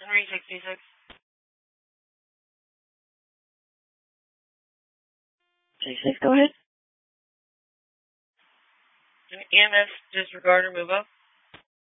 Henry 66. Go ahead. EMS disregard or move up.